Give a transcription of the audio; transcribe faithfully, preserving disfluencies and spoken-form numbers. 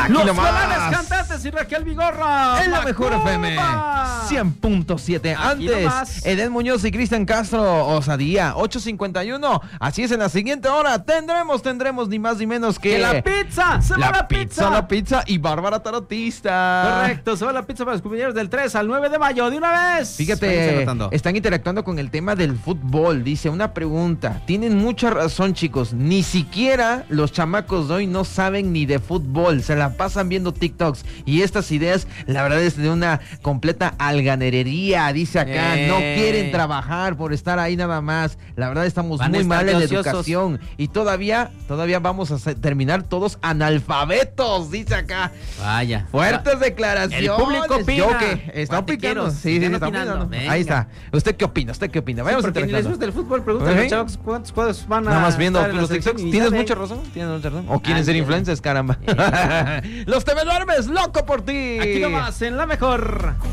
Aquí Los nomás. Galanes Cantantes y Raquel Vigorra. En la mejor F M cien punto siete. Antes, Eden Muñoz y Cristian Castro, Osadía, ocho cincuenta y uno. Así es, en la siguiente hora tendremos, tendremos ni más ni menos que... Que la pizza, se va la la pizza, pizza. la pizza y Bárbara Tarotista. Correcto, se va la pizza para los cumpleaños del tres al nueve de mayo, de una vez. Fíjate, están interactuando con el tema del fútbol. Dice, una pregunta, tienen mucha razón, chicos, ni siquiera los chamacos de hoy no saben ni de fútbol, se la pasan viendo TikToks y estas ideas, la verdad es de una completa alganerería, dice acá, eh. no quieren trabajar por estar ahí nada más, la verdad estamos Van muy mal en la ociosos. educación y todavía, todavía vamos a se- terminar todos analfabetos, dice acá. Vaya. Fuertes declaraciones. El público opina. Yo que está opinando. Guatequeros, Sí, sí, sigan está opinando. opinando. Venga. Ahí está. ¿Usted qué opina? ¿Usted qué opina? Vayamos Sí, porque ni les interactuando. gusta el fútbol, pregúntale a ¿Eh? los chavos cuántos juegos van a Nada más viendo estar en la los selección TikToks. y Tienes saben. mucha razón. Tienes mucha razón. O quieren Ah, ser sí. influencers, caramba. Los Te Me Duermes, loco por ti. Aquí nomás, en la mejor.